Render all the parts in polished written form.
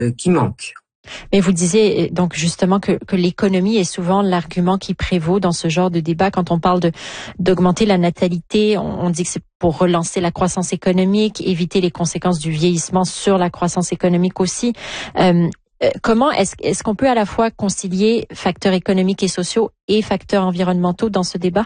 qui manque. Mais vous disiez donc justement que l'économie est souvent l'argument qui prévaut dans ce genre de débat. Quand on parle d'augmenter la natalité, on dit que c'est pour relancer la croissance économique, éviter les conséquences du vieillissement sur la croissance économique aussi. Comment est-ce qu'on peut à la fois concilier facteurs économiques et sociaux et facteurs environnementaux dans ce débat?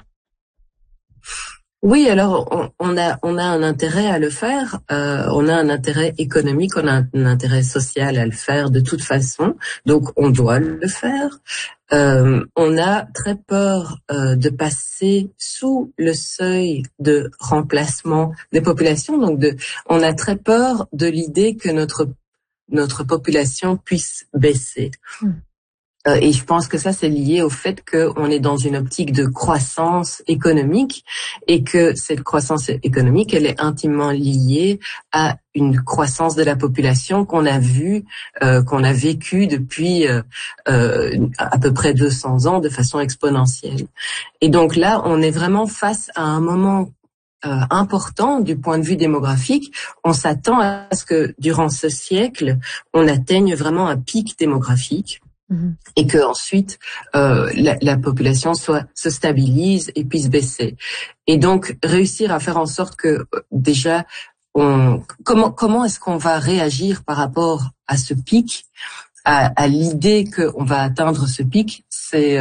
Oui, alors on a un intérêt à le faire. On a un intérêt économique, on a un intérêt social à le faire de toute façon. Donc on doit le faire. On a très peur de passer sous le seuil de remplacement des populations. Donc on a très peur de l'idée que notre population puisse baisser. Et je pense que ça, c'est lié au fait qu'on est dans une optique de croissance économique et que cette croissance économique, elle est intimement liée à une croissance de la population qu'on a vécue depuis à peu près 200 ans de façon exponentielle. Et donc là, on est vraiment face à un moment important du point de vue démographique. On s'attend à ce que durant ce siècle, on atteigne vraiment un pic démographique. Et que ensuite la population se stabilise et puisse baisser. Et donc réussir à faire en sorte que déjà comment est-ce qu'on va réagir par rapport à ce pic, à l'idée qu'on va atteindre ce pic, c'est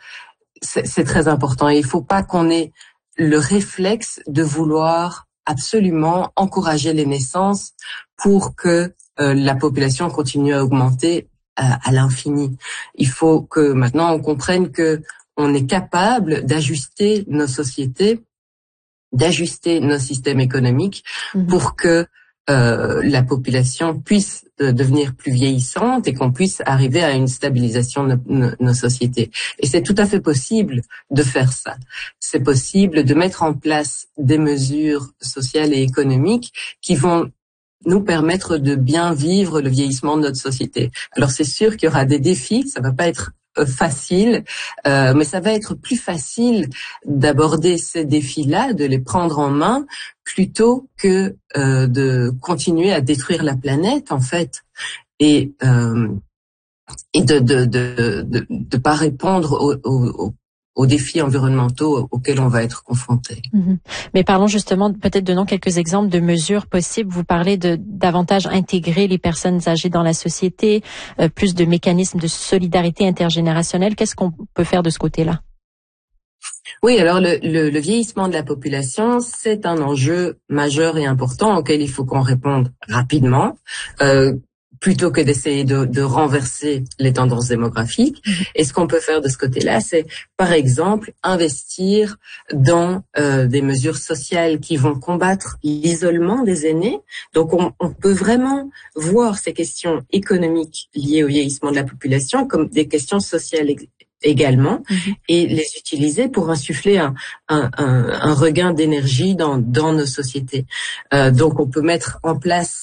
très important. Et il faut pas qu'on ait le réflexe de vouloir absolument encourager les naissances pour que la population continue à augmenter à l'infini. Il faut que maintenant on comprenne que on est capable d'ajuster nos sociétés, d'ajuster nos systèmes économiques pour que la population puisse devenir plus vieillissante et qu'on puisse arriver à une stabilisation de nos sociétés. Et c'est tout à fait possible de faire ça. C'est possible de mettre en place des mesures sociales et économiques qui vont nous permettre de bien vivre le vieillissement de notre société. Alors c'est sûr qu'il y aura des défis, ça va pas être facile, mais ça va être plus facile d'aborder ces défis-là, de les prendre en main, plutôt que de continuer à détruire la planète en fait, et de pas répondre aux défis environnementaux auxquels on va être confronté. Mais parlons justement, peut-être donnons quelques exemples de mesures possibles. Vous parlez de davantage intégrer les personnes âgées dans la société, plus de mécanismes de solidarité intergénérationnelle. Qu'est-ce qu'on peut faire de ce côté-là? Oui, alors le vieillissement de la population, c'est un enjeu majeur et important auquel il faut qu'on réponde rapidement. Plutôt que d'essayer de renverser les tendances démographiques. Et ce qu'on peut faire de ce côté-là, c'est, par exemple, investir dans des mesures sociales qui vont combattre l'isolement des aînés. Donc, on peut vraiment voir ces questions économiques liées au vieillissement de la population comme des questions sociales également, et les utiliser pour insuffler un regain d'énergie dans nos sociétés. Donc, on peut mettre en place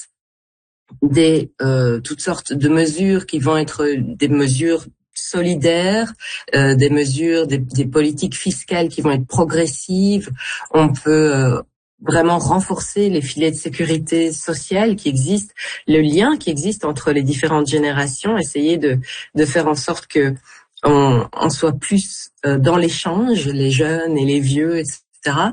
toutes sortes de mesures qui vont être des mesures solidaires, des mesures, des politiques fiscales qui vont être progressives. On peut vraiment renforcer les filets de sécurité sociale qui existent, le lien qui existe entre les différentes générations, essayer de faire en sorte que on soit plus dans l'échange, les jeunes et les vieux, etc.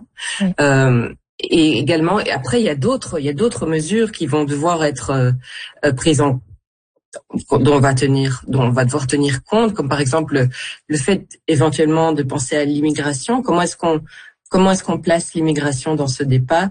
Et également, et après, il y a d'autres mesures qui vont devoir être prises dont on va devoir tenir compte, comme par exemple le fait éventuellement de penser à l'immigration. Comment est-ce qu'on place l'immigration dans ce débat?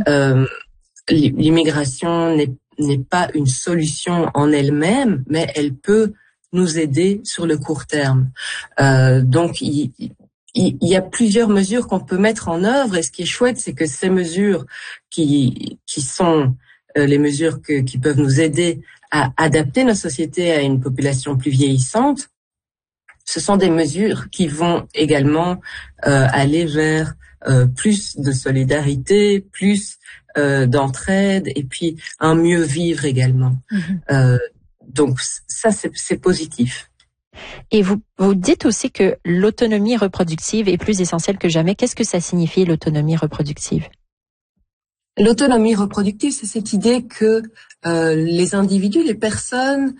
L'immigration n'est pas une solution en elle-même, mais elle peut nous aider sur le court terme. Donc, il y a plusieurs mesures qu'on peut mettre en œuvre, et ce qui est chouette, c'est que ces mesures qui sont les mesures qui peuvent nous aider à adapter nos sociétés à une population plus vieillissante, ce sont des mesures qui vont également aller vers plus de solidarité, plus d'entraide, et puis un mieux vivre également. Donc ça, c'est positif. Et vous dites aussi que l'autonomie reproductive est plus essentielle que jamais. Qu'est-ce que ça signifie, l'autonomie reproductive? L'autonomie reproductive, c'est cette idée que les individus, les personnes